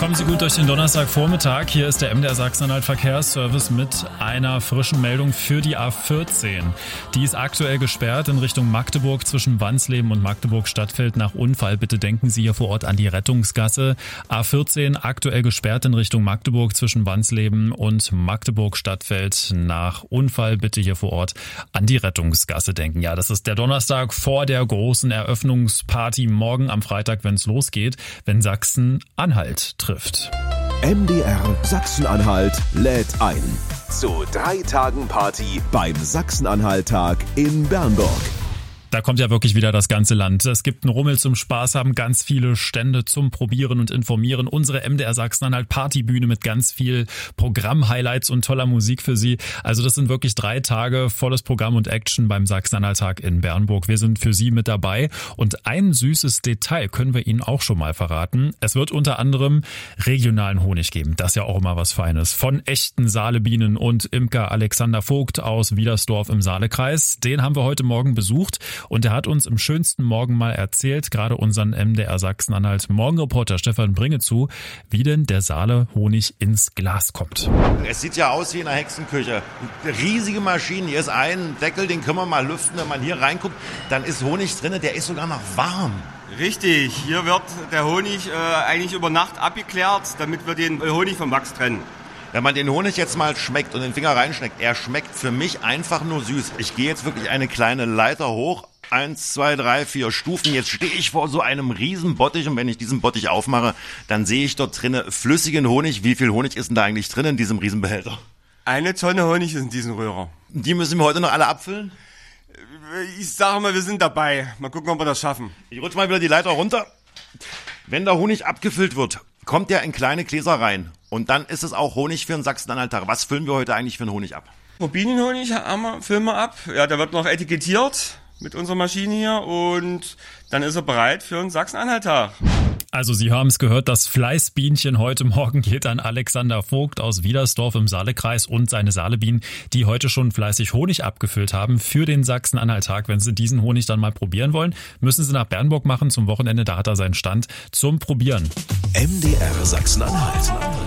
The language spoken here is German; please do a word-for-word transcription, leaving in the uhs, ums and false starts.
Kommen Sie gut durch den Donnerstagvormittag. Hier ist der M D R Sachsen-Anhalt Verkehrsservice mit einer frischen Meldung für die A vierzehn. Die ist aktuell gesperrt in Richtung Magdeburg zwischen Wansleben und Magdeburg-Stadtfeld nach Unfall. Bitte denken Sie hier vor Ort an die Rettungsgasse. A vierzehn aktuell gesperrt in Richtung Magdeburg zwischen Wansleben und Magdeburg-Stadtfeld nach Unfall. Bitte hier vor Ort an die Rettungsgasse denken. Ja, das ist der Donnerstag vor der großen Eröffnungsparty morgen am Freitag, wenn es losgeht, wenn Sachsen-Anhalt trifft. M D R Sachsen-Anhalt lädt ein zu drei Tagen Party beim Sachsen-Anhalt-Tag in Bernburg. Da kommt ja wirklich wieder das ganze Land. Es gibt einen Rummel zum Spaß haben, ganz viele Stände zum Probieren und Informieren. Unsere M D R Sachsen-Anhalt Partybühne mit ganz viel Programm-Highlights und toller Musik für Sie. Also das sind wirklich drei Tage volles Programm und Action beim Sachsen-Anhalt-Tag in Bernburg. Wir sind für Sie mit dabei. Und ein süßes Detail können wir Ihnen auch schon mal verraten. Es wird unter anderem regionalen Honig geben. Das ist ja auch immer was Feines. Von echten Saalebienen und Imker Alexander Vogt aus Wiedersdorf im Saalekreis. Den haben wir heute Morgen besucht. Und er hat uns im schönsten Morgen mal erzählt, gerade unseren M D R Sachsen-Anhalt Morgenreporter Stefan Bringezu, wie denn der Saale-Honig ins Glas kommt. Es sieht ja aus wie in einer Hexenküche. Riesige Maschinen, hier ist ein Deckel, den können wir mal lüften. Wenn man hier reinguckt, dann ist Honig drin, der ist sogar noch warm. Richtig, hier wird der Honig äh, eigentlich über Nacht abgeklärt, damit wir den Honig vom Wachs trennen. Wenn man den Honig jetzt mal schmeckt und den Finger reinschmeckt, er schmeckt für mich einfach nur süß. Ich gehe jetzt wirklich eine kleine Leiter hoch. Eins, zwei, drei, vier Stufen. Jetzt stehe ich vor so einem riesen Bottich und wenn ich diesen Bottich aufmache, dann sehe ich dort drinnen flüssigen Honig. Wie viel Honig ist denn da eigentlich drin in diesem Riesenbehälter? Eine Tonne Honig ist in diesem Röhrer. Die müssen wir heute noch alle abfüllen? Ich sage mal, wir sind dabei. Mal gucken, ob wir das schaffen. Ich rutsche mal wieder die Leiter runter. Wenn der Honig abgefüllt wird, kommt der in kleine Gläser rein. Und dann ist es auch Honig für den Sachsen-Anhalt-Tag. Was füllen wir heute eigentlich für einen Honig ab? Rubinenhonig haben wir, füllen wir ab. Ja, der wird noch etikettiert mit unserer Maschine hier und dann ist er bereit für einen Sachsen-Anhalt-Tag. Also Sie haben es gehört, das Fleißbienchen heute Morgen geht an Alexander Vogt aus Wiedersdorf im Saalekreis und seine Saalebienen, die heute schon fleißig Honig abgefüllt haben für den Sachsen-Anhalt-Tag. Wenn Sie diesen Honig dann mal probieren wollen, müssen Sie nach Bernburg machen zum Wochenende, da hat er seinen Stand zum Probieren. M D R Sachsen-Anhalt.